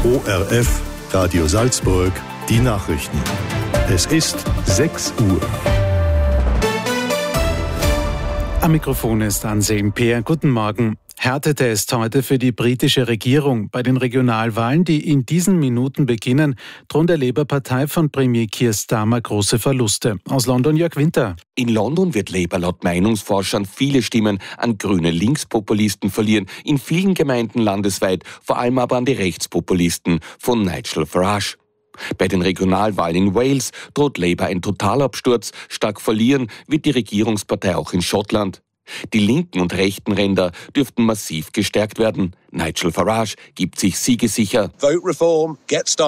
ORF, Radio Salzburg, die Nachrichten. Es ist 6 Uhr. Am Mikrofon ist Ansem Peer. Guten Morgen. Härtetest heute für die britische Regierung. Bei den Regionalwahlen, die in diesen Minuten beginnen, drohen der Labour-Partei von Premier Keir Starmer große Verluste. Aus London Jörg Winter. In London wird Labour laut Meinungsforschern viele Stimmen an grüne Linkspopulisten verlieren, in vielen Gemeinden landesweit, vor allem aber an die Rechtspopulisten von Nigel Farage. Bei den Regionalwahlen in Wales droht Labour ein Totalabsturz, stark verlieren wird die Regierungspartei auch in Schottland. Die linken und rechten Ränder dürften massiv gestärkt werden. Nigel Farage gibt sich siegessicher. Wähltreform,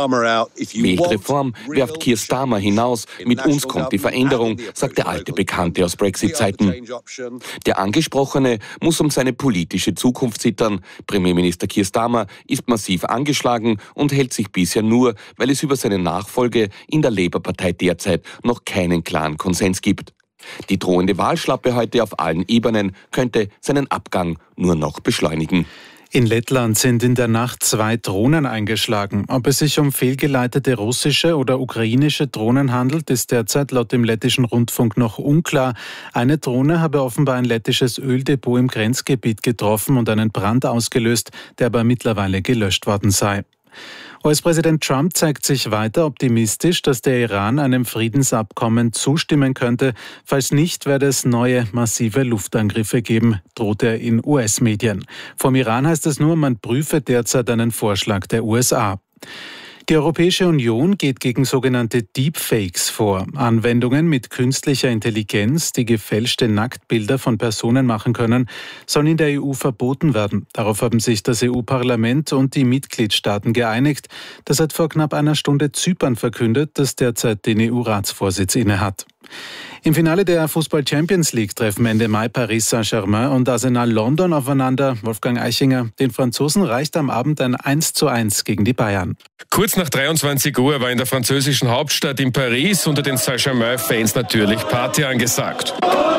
werft Keir Starmer hinaus. Mit uns kommt die Veränderung, sagt der alte Bekannte aus Brexit-Zeiten. Der Angesprochene muss um seine politische Zukunft zittern. Premierminister Keir Starmer ist massiv angeschlagen und hält sich bisher nur, weil es über seine Nachfolge in der Labour-Partei derzeit noch keinen klaren Konsens gibt. Die drohende Wahlschlappe heute auf allen Ebenen könnte seinen Abgang nur noch beschleunigen. In Lettland sind in der Nacht 2 Drohnen eingeschlagen. Ob es sich um fehlgeleitete russische oder ukrainische Drohnen handelt, ist derzeit laut dem lettischen Rundfunk noch unklar. Eine Drohne habe offenbar ein lettisches Öldepot im Grenzgebiet getroffen und einen Brand ausgelöst, der aber mittlerweile gelöscht worden sei. US-Präsident Trump zeigt sich weiter optimistisch, dass der Iran einem Friedensabkommen zustimmen könnte. Falls nicht, werde es neue massive Luftangriffe geben, droht er in US-Medien. Vom Iran heißt es nur, man prüfe derzeit einen Vorschlag der USA. Die Europäische Union geht gegen sogenannte Deepfakes vor. Anwendungen mit künstlicher Intelligenz, die gefälschte Nacktbilder von Personen machen können, sollen in der EU verboten werden. Darauf haben sich das EU-Parlament und die Mitgliedstaaten geeinigt. Das hat vor knapp einer Stunde Zypern verkündet, das derzeit den EU-Ratsvorsitz innehat. Im Finale der Fußball-Champions League treffen Ende Mai Paris Saint-Germain und Arsenal London aufeinander. Wolfgang Eichinger, den Franzosen reicht am Abend ein 1:1 gegen die Bayern. Kurz nach 23 Uhr war in der französischen Hauptstadt in Paris unter den Saint-Germain-Fans natürlich Party angesagt.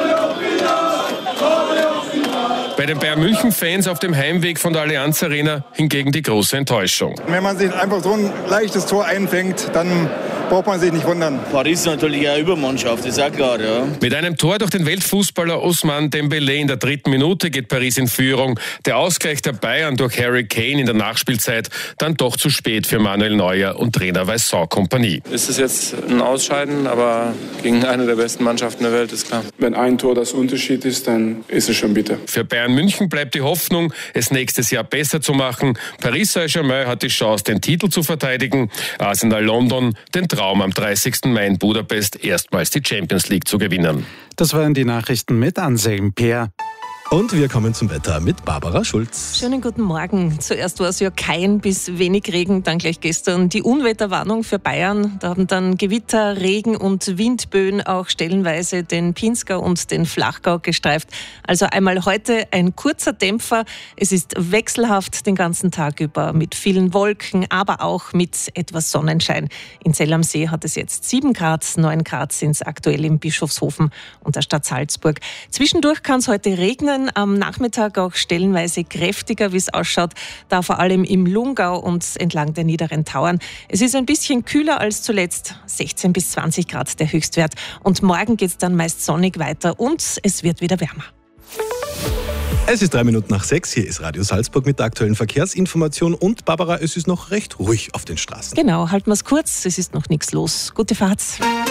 Bei den Bayern-München-Fans auf dem Heimweg von der Allianz Arena hingegen die große Enttäuschung. Wenn man sich einfach so ein leichtes Tor einfängt, dann braucht man sich nicht wundern. Paris ist natürlich eine Übermannschaft, das ist auch klar. Ja. Mit einem Tor durch den Weltfußballer Ousmane Dembélé in der 3. Minute geht Paris in Führung. Der Ausgleich der Bayern durch Harry Kane in der Nachspielzeit dann doch zu spät für Manuel Neuer und Trainer Vincent Kompany. Es ist jetzt ein Ausscheiden, aber gegen eine der besten Mannschaften der Welt ist klar. Wenn ein Tor das Unterschied ist, dann ist es schon bitter. Für Bayern München bleibt die Hoffnung, es nächstes Jahr besser zu machen. Paris Saint-Germain hat die Chance, den Titel zu verteidigen. Arsenal London den Traum, am 30. Mai in Budapest erstmals die Champions League zu gewinnen. Das waren die Nachrichten mit Ansem Peer. Und wir kommen zum Wetter mit Barbara Schulz. Schönen guten Morgen. Zuerst war es ja kein bis wenig Regen, dann gleich gestern die Unwetterwarnung für Bayern. Da haben dann Gewitter, Regen und Windböen auch stellenweise den Pinzgau und den Flachgau gestreift. Also einmal heute ein kurzer Dämpfer. Es ist wechselhaft den ganzen Tag über mit vielen Wolken, aber auch mit etwas Sonnenschein. In Zell am See hat es jetzt 7 Grad, 9 Grad sind es aktuell in Bischofshofen und der Stadt Salzburg. Zwischendurch kann es heute regnen. Am Nachmittag auch stellenweise kräftiger, wie es ausschaut, da vor allem im Lungau und entlang der niederen Tauern. Es ist ein bisschen kühler als zuletzt, 16 bis 20 Grad der Höchstwert. Und morgen geht es dann meist sonnig weiter und es wird wieder wärmer. Es ist 6:03. Hier ist Radio Salzburg mit der aktuellen Verkehrsinformation. Und Barbara, es ist noch recht ruhig auf den Straßen. Genau, halten wir es kurz, es ist noch nichts los. Gute Fahrt.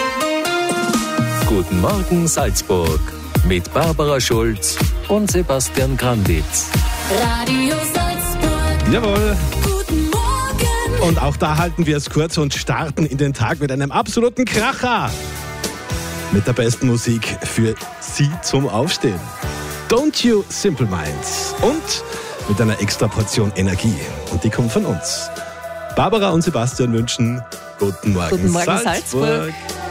Guten Morgen Salzburg mit Barbara Schulz und Sebastian Granditz. Radio Salzburg. Jawohl. Guten Morgen. Und auch da halten wir es kurz und starten in den Tag mit einem absoluten Kracher. Mit der besten Musik für Sie zum Aufstehen. Don't You Simple Minds. Und mit einer extra Portion Energie. Und die kommt von uns. Barbara und Sebastian wünschen guten Morgen, Salzburg.